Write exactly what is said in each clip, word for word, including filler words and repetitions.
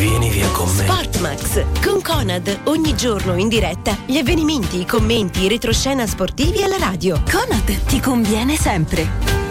Vieni via con me. Sportmax con Conad, ogni giorno in diretta gli avvenimenti, i commenti, i retroscena sportivi alla radio. Conad ti conviene sempre.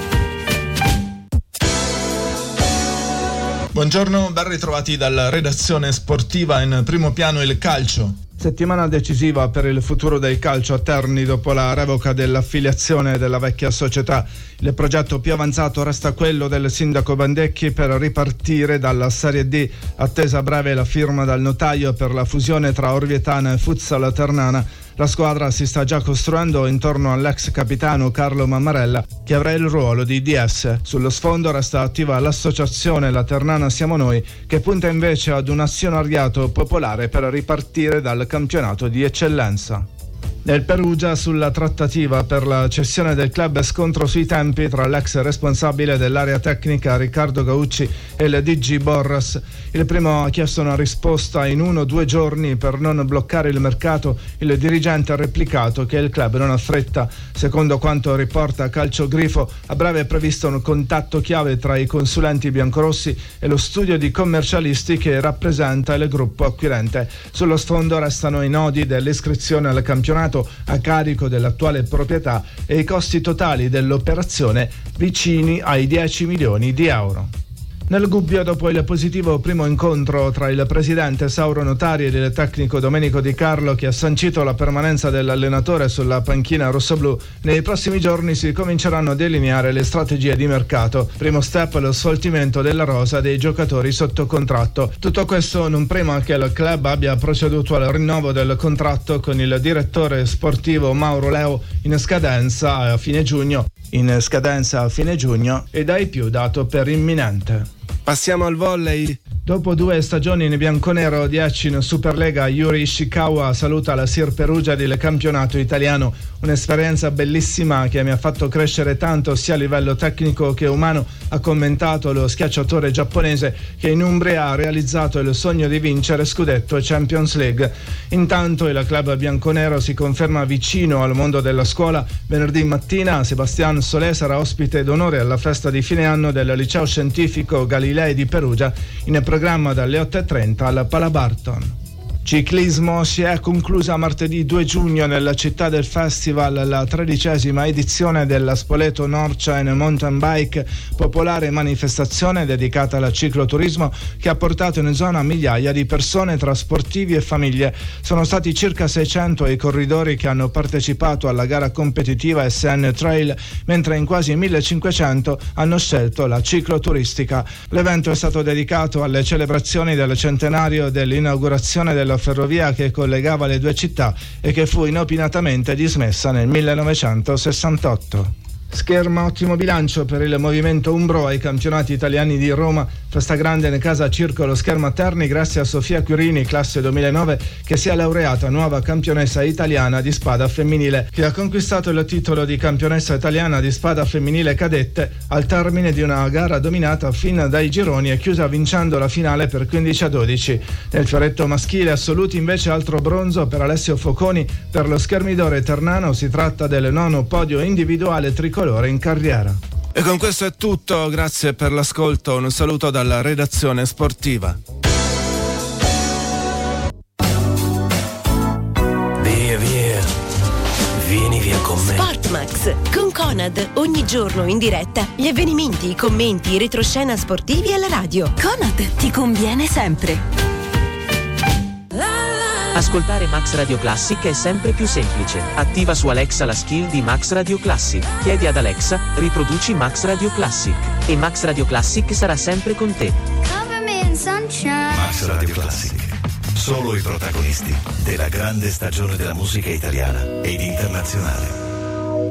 Buongiorno, ben ritrovati dalla redazione sportiva. In primo piano il calcio. Settimana decisiva per il futuro del calcio a Terni dopo la revoca dell'affiliazione della vecchia società. Il progetto più avanzato resta quello del sindaco Bandecchi per ripartire dalla Serie D, attesa a breve la firma dal notaio per la fusione tra Orvietana e Futsal Ternana. La squadra si sta già costruendo intorno all'ex capitano Carlo Mammarella, che avrà il ruolo di D S. Sullo sfondo resta attiva l'associazione La Ternana Siamo Noi, che punta invece ad un azionariato popolare per ripartire dal campionato di eccellenza. Nel Perugia, sulla trattativa per la cessione del club, scontro sui tempi tra l'ex responsabile dell'area tecnica Riccardo Gaucci e il D G Borras. Il primo ha chiesto una risposta in uno o due giorni per non bloccare il mercato. Il dirigente ha replicato che il club non ha fretta. Secondo quanto riporta Calcio Grifo, a breve è previsto un contatto chiave tra i consulenti biancorossi e lo studio di commercialisti che rappresenta il gruppo acquirente. Sullo sfondo restano i nodi dell'iscrizione al campionato a carico dell'attuale proprietà e i costi totali dell'operazione vicini ai dieci milioni di euro. Nel Gubbio, dopo il positivo primo incontro tra il presidente Sauro Notari ed il tecnico Domenico Di Carlo, che ha sancito la permanenza dell'allenatore sulla panchina rossoblù, nei prossimi giorni si cominceranno a delineare le strategie di mercato. Primo step lo sfoltimento della rosa dei giocatori sotto contratto. Tutto questo non prima che il club abbia proceduto al rinnovo del contratto con il direttore sportivo Mauro Leo in scadenza a fine giugno. in scadenza a fine giugno e dai più dato per imminente. Passiamo al volley. Dopo due stagioni in bianconero, dieci in Superlega, Yuri Ishikawa saluta la Sir Perugia del campionato italiano. Un'esperienza bellissima che mi ha fatto crescere tanto sia a livello tecnico che umano, ha commentato lo schiacciatore giapponese, che in Umbria ha realizzato il sogno di vincere scudetto e Champions League. Intanto il club bianconero si conferma vicino al mondo della scuola. Venerdì mattina Sebastian Solé sarà ospite d'onore alla festa di fine anno del liceo scientifico Galilei di Perugia, in programma dalle otto e trenta al Palabarton. Ciclismo: si è conclusa martedì due giugno nella città del festival la tredicesima edizione della Spoleto Northshine Mountain Bike, popolare manifestazione dedicata al cicloturismo che ha portato in zona migliaia di persone tra sportivi e famiglie. Sono stati circa seicento i corridori che hanno partecipato alla gara competitiva S N Trail, mentre in quasi millecinquecento hanno scelto la cicloturistica. L'evento è stato dedicato alle celebrazioni del centenario dell'inaugurazione della ferrovia che collegava le due città e che fu inopinatamente dismessa nel millenovecentosessantotto. Scherma: ottimo bilancio per il movimento umbro ai campionati italiani di Roma. Festa grande in casa Circolo Scherma Terni grazie a Sofia Quirini, classe duemilanove, che si è laureata nuova campionessa italiana di spada femminile, che ha conquistato il titolo di campionessa italiana di spada femminile cadette al termine di una gara dominata fin dai gironi e chiusa vincendo la finale per quindici a dodici. Nel fioretto maschile assoluti invece altro bronzo per Alessio Foconi. Per lo schermidore ternano si tratta del nono podio individuale tricolore in carriera. E con questo è tutto, grazie per l'ascolto, un saluto dalla redazione sportiva. Via via, vieni via con me. Sportmax con Conad, ogni giorno in diretta gli avvenimenti, i commenti, i retroscena sportivi alla radio. Conad ti conviene sempre. Ascoltare Max Radio Classic è sempre più semplice. Attiva su Alexa la skill di Max Radio Classic. Chiedi ad Alexa, riproduci Max Radio Classic. E Max Radio Classic sarà sempre con te. Max Radio Classic. Solo i protagonisti della grande stagione della musica italiana ed internazionale.